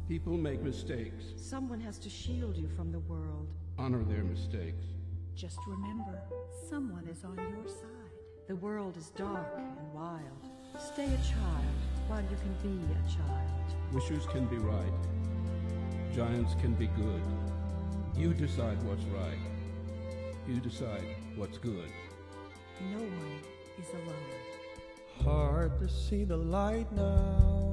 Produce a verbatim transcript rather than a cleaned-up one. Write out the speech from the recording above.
People make mistakes. Someone has to shield you from the world. Honor their mistakes. Just remember, someone is on your side. The world is dark and wild. Stay a child while you can be a child. Wishers can be right. Giants can be good. You decide what's right. You decide what's good. No one is alone. Hard to see the light now.